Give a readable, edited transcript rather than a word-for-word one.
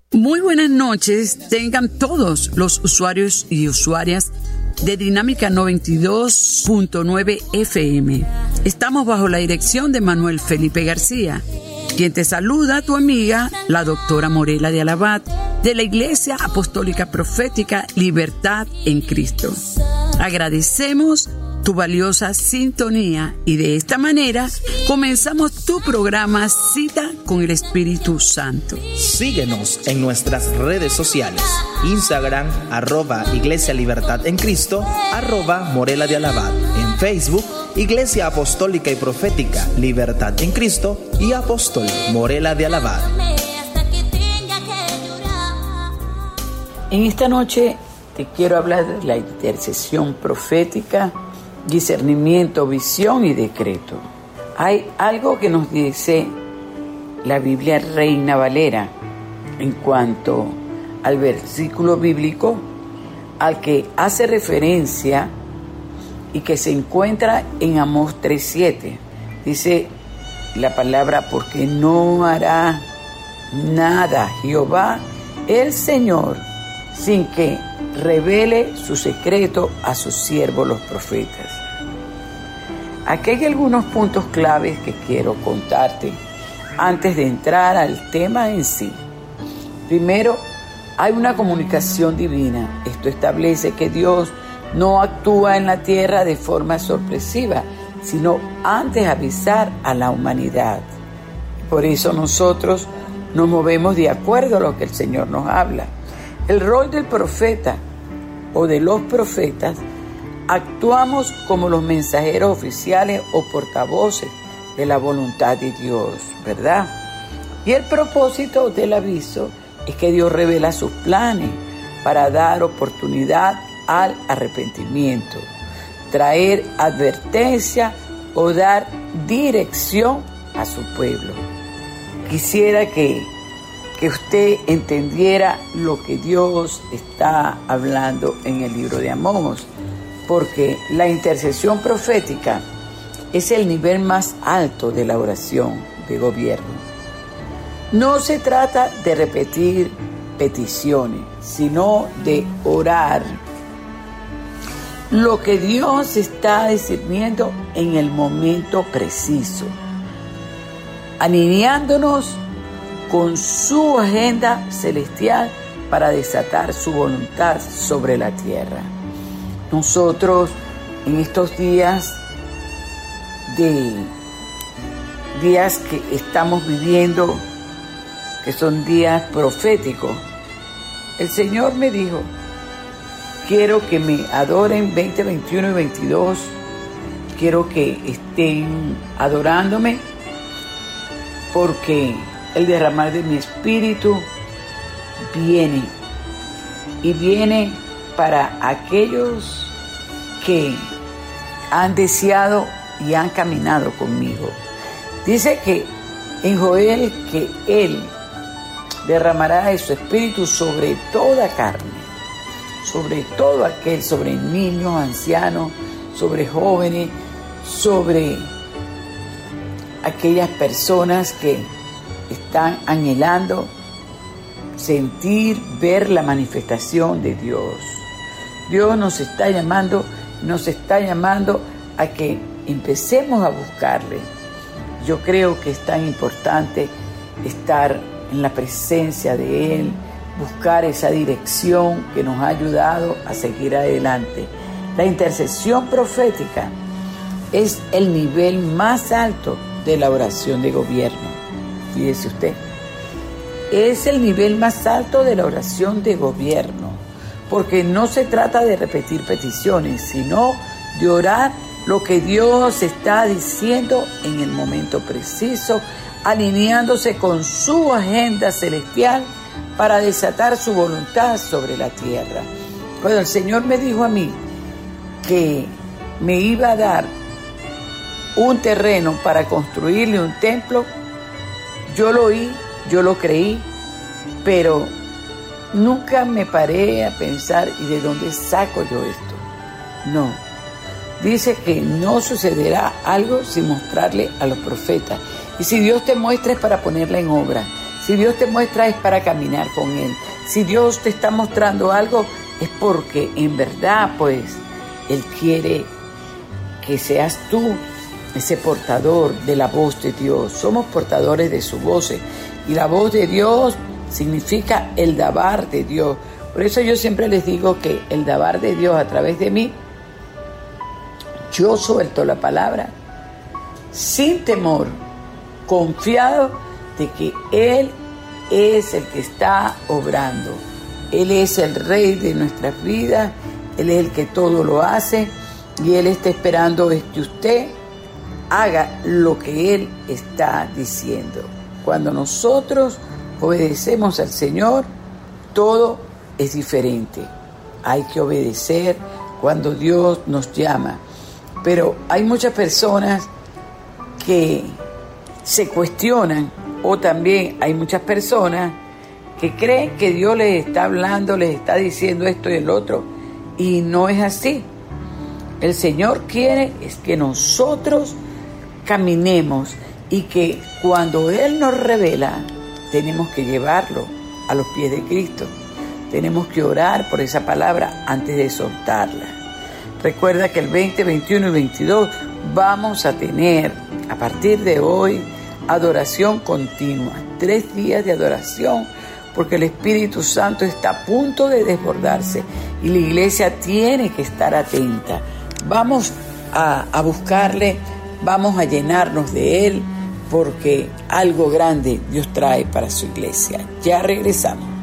Muy buenas noches, tengan todos los usuarios y usuarias de Dinámica 92.9 FM. Estamos bajo la dirección de Manuel Felipe García, quien te saluda, tu amiga, la doctora Morela de Alabat, de la Iglesia Apostólica Profética Libertad en Cristo. Agradecemos tu valiosa sintonía y de esta manera comenzamos tu programa Cita con el Espíritu Santo. Síguenos en nuestras redes sociales: Instagram, @Iglesia Libertad en Cristo, @Morela de Alabat. En Facebook, Iglesia Apostólica y Profética Libertad en Cristo y Apóstol Morela de Alabat. En esta noche te quiero hablar de la intercesión profética, discernimiento, visión y decreto. Hay algo que nos dice la Biblia Reina Valera en cuanto al versículo bíblico al que hace referencia y que se encuentra en Amós 3:7. Dice la palabra: porque no hará nada Jehová el Señor sin que revele su secreto a sus siervos los profetas. Aquí hay algunos puntos claves que quiero contarte antes de entrar al tema en sí. Primero, hay una comunicación divina. Esto establece que Dios no actúa en la tierra de forma sorpresiva, sino antes de avisar a la humanidad. Por eso nosotros nos movemos de acuerdo a lo que el Señor nos habla. El rol del profeta o de los profetas: actuamos como los mensajeros oficiales o portavoces de la voluntad de Dios, ¿verdad? Y el propósito del aviso es que Dios revela sus planes para dar oportunidad al arrepentimiento, traer advertencia o dar dirección a su pueblo. Quisiera que usted entendiera lo que Dios está hablando en el libro de Amós, porque la intercesión profética es el nivel más alto de la oración de gobierno. No se trata de repetir peticiones, sino de orar lo que Dios está discerniendo en el momento preciso, alineándonos con su agenda celestial para desatar su voluntad sobre la tierra. Nosotros en estos días que estamos viviendo, que son días proféticos, el Señor me dijo: quiero que me adoren 20, 21 y 22, quiero que estén adorándome, porque el derramar de mi espíritu viene, y viene para aquellos que han deseado y han caminado conmigo. Dice que en Joel que Él derramará de su espíritu sobre toda carne, sobre todo aquel, sobre niños, ancianos, sobre jóvenes, sobre aquellas personas que están anhelando sentir, ver la manifestación de Dios. Dios nos está llamando a que empecemos a buscarle. Yo creo que es tan importante estar en la presencia de Él, buscar esa dirección que nos ha ayudado a seguir adelante. La intercesión profética es el nivel más alto de la oración de gobierno. Fíjese usted, es el nivel más alto de la oración de gobierno, porque no se trata de repetir peticiones, sino de orar lo que Dios está diciendo en el momento preciso, alineándose con su agenda celestial para desatar su voluntad sobre la tierra. Cuando el Señor me dijo a mí que me iba a dar un terreno para construirle un templo, yo lo oí, yo lo creí, pero nunca me paré a pensar: ¿y de dónde saco yo esto? No. Dice que no sucederá algo sin mostrarle a los profetas. Y si Dios te muestra es para ponerla en obra. Si Dios te muestra es para caminar con Él. Si Dios te está mostrando algo es porque en verdad pues Él quiere que seas tú ese portador de la voz de Dios. Somos portadores de su voz y la voz de Dios significa el dabar de Dios. Por eso yo siempre les digo que el dabar de Dios a través de mí, yo suelto la palabra sin temor, confiado de que Él es el que está obrando. Él es el Rey de nuestras vidas, Él es el que todo lo hace y Él está esperando es que usted haga lo que Él está diciendo. Cuando nosotros obedecemos al Señor, todo es diferente. Hay que obedecer cuando Dios nos llama. Pero hay muchas personas que se cuestionan, o también hay muchas personas que creen que Dios les está hablando, les está diciendo esto y el otro, y no es así. El Señor quiere es que nosotros caminemos y que cuando Él nos revela, tenemos que llevarlo a los pies de Cristo. Tenemos que orar por esa palabra antes de soltarla. Recuerda que el 20, 21 y 22 vamos a tener, a partir de hoy, adoración continua. 3 días de adoración, porque el Espíritu Santo está a punto de desbordarse y la iglesia tiene que estar atenta. Vamos a buscarle, vamos a llenarnos de Él, porque algo grande Dios trae para su iglesia. Ya regresamos.